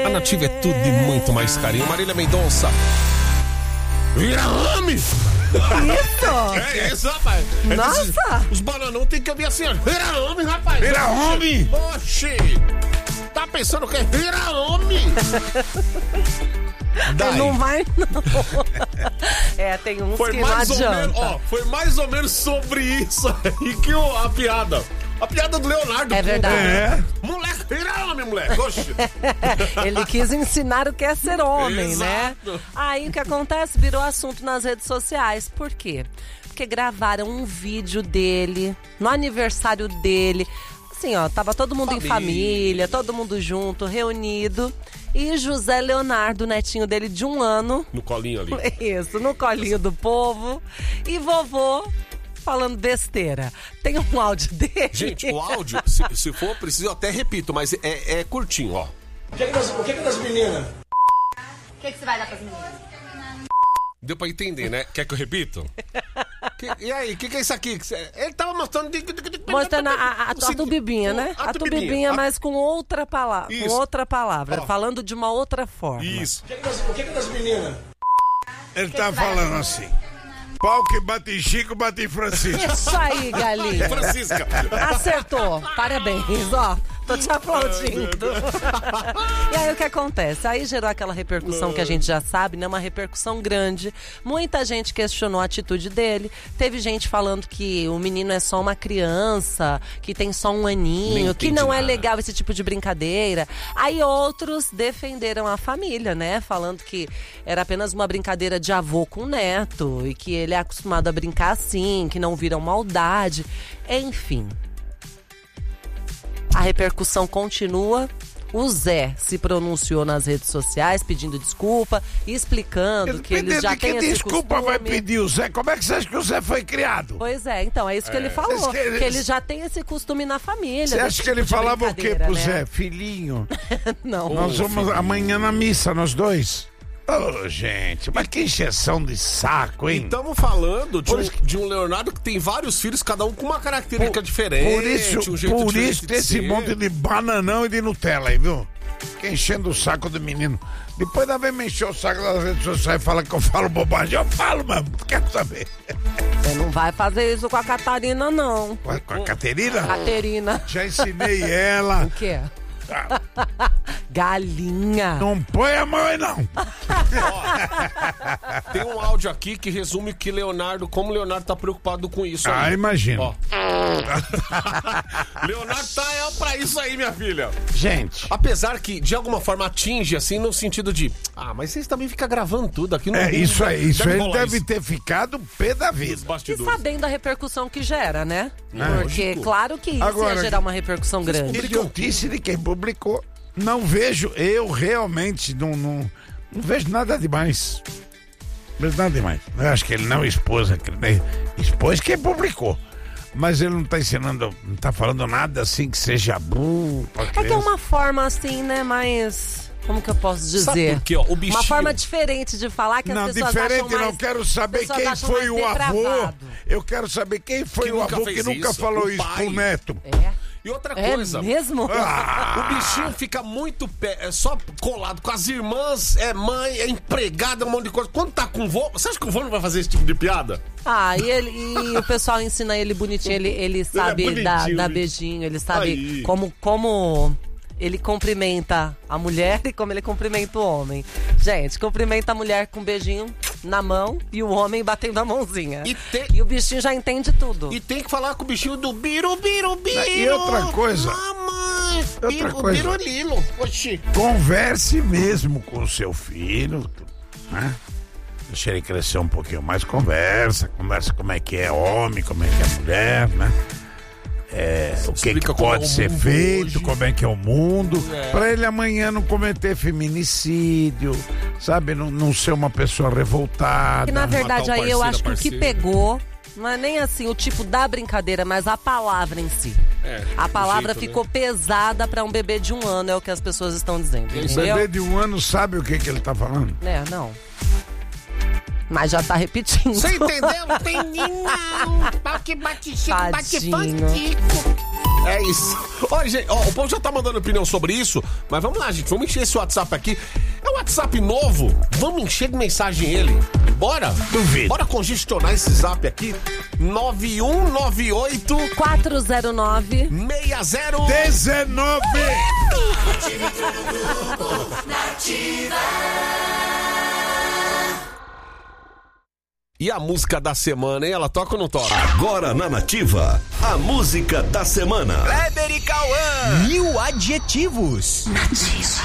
A Nativa é tudo e muito mais carinho. Marília Mendonça. Vira homem! Isso! É isso, rapaz. Nossa! Os bananão tem que ouvir assim, ó. Vira homem, rapaz. Vira homem! Oxi! Tá pensando o quê? Vira homem! Daí. Não vai, não. Tem uns Foi que não mais ou adianta. menos, foi mais ou menos sobre isso aí que a piada. A piada do Leonardo. É verdade. Moleque, vira homem, moleque. Oxi. Ele quis ensinar o que é ser homem, né? Exato. Aí o que acontece? Virou assunto nas redes sociais. Por quê? Porque gravaram um vídeo dele, no aniversário dele. Assim, ó, tava todo mundo em família, todo mundo junto, reunido. E José Leonardo, netinho dele de 1 ano. No colinho ali. Isso, no colinho do povo. E vovô falando besteira. Tem um áudio dele. Gente, o áudio, se for preciso, eu até repito, mas é curtinho, ó. O que é das meninas? O que você vai dar pras meninas? Deu pra entender, né? Quer que eu repito? E aí, o que é isso aqui? Ele tava mostrando... Mostrando a tubibinha, né? A tubibinha, mas com outra palavra. Isso. Com outra palavra, Ó. falando de uma outra forma. Isso. O que é das meninas? Ele tá falando assim. Pau que bate em Chico, bate em Francisco. Isso aí, galinha. Francisca. Acertou. Parabéns, ó. Tô te aplaudindo. E aí o que acontece? Aí gerou aquela repercussão que a gente já sabe, né? Uma repercussão grande. Muita gente questionou a atitude dele. Teve gente falando que o menino é só uma criança, que tem só 1 aninho, que não é legal esse tipo de brincadeira. Aí outros defenderam a família, né? Falando que era apenas uma brincadeira de avô com neto e que ele é acostumado a brincar assim, que não viram maldade. Enfim. A repercussão continua. O Zé se pronunciou nas redes sociais pedindo desculpa, explicando que eles já têm esse desculpa costume. vai pedir o Zé? Como é que você acha que o Zé foi criado? Pois é, então é isso que ele falou, que que ele já tem esse costume na família. Você acha que ele falava o quê pro Zé? Filhinho, Não. nós vamos amanhã na missa, nós dois. Ô, gente, mas que encheção de saco, hein? Estamos falando de um Leonardo que tem vários filhos, cada um com uma característica diferente. Por um jeito isso diferente tem de esse ser. monte de bananão e de Nutella aí, viu? Fica enchendo o saco do menino. Depois da vez me encher o saco das redes sociais e fala que eu falo bobagem. Eu falo, mano, quero saber. Você não vai fazer isso com a Catarina, não. Com a Caterina? Caterina. Já ensinei ela. O quê? Galinha. Não põe a mão aí, não. Tem um áudio aqui que resume que como o Leonardo tá preocupado com isso. Ah, aí. imagino. Ó. Leonardo tá pra isso aí, minha filha. Gente. Apesar que, de alguma forma, atinge, assim, no sentido de... mas vocês também ficam gravando tudo aqui no... Isso aí. Isso aí rolar deve ter ficado pé da vida. E sabendo a repercussão que gera, né? Porque lógico. claro que isso Agora, ia gerar uma repercussão grande. Idiotice de quem publicou. Não vejo, eu realmente não vejo nada demais. Não vejo nada demais. Eu acho que ele não expôs, expôs quem publicou. Mas ele não tá ensinando, não tá falando nada assim que seja burro. É que é uma forma assim, né, mais... Como que eu posso dizer? Sabe por quê, ó? O bichinho... Uma forma diferente de falar que as Não, pessoas diferente, acham mais... não quero saber quem foi o avô. Eu quero saber quem foi o avô que nunca falou isso pro neto. E outra É coisa... mesmo? O bichinho fica muito só colado com as irmãs, é mãe, é empregada, um monte de coisa. Quando tá com o vô, você acha que o vô não vai fazer esse tipo de piada? E o pessoal ensina ele bonitinho, ele sabe bonitinho, dar bicho. beijinho, ele sabe Aí. como ele cumprimenta a mulher e como ele cumprimenta o homem. Gente, cumprimenta a mulher com um beijinho na mão e o homem batendo a mãozinha. E o bichinho já entende tudo. E tem que falar com o bichinho do biru, biru, biru. E outra coisa. Mamãe, Outra biru, lilo. Oxi. Converse mesmo com o seu filho, né? Deixa ele crescer um pouquinho mais, conversa como é que é homem, como é que é mulher, né? O que pode ser feito, hoje. Como é que é o mundo, pra ele amanhã não cometer feminicídio, sabe? Não ser uma pessoa revoltada. Que na verdade aí eu acho que o que pegou não é nem assim o tipo da brincadeira, mas a palavra em si. A palavra ficou pesada pra um bebê de 1 ano, é o que as pessoas estão dizendo. O bebê de 1 ano sabe o que ele tá falando? Não. Mas já tá repetindo. Você entendeu? Tem não. Pau que bate chico, bate fantico. É isso. Ó, gente, ó, o povo já tá mandando opinião sobre isso, mas vamos lá, gente. Vamos encher esse WhatsApp aqui. É um WhatsApp novo. Vamos encher de mensagem ele. Bora? Duvido. Bora congestionar esse zap aqui. 9198 409 60 19. E a música da semana, hein? Ela toca ou não toca? Agora na Nativa, a música da semana. Kleber e Cauã. 1000 adjetivos.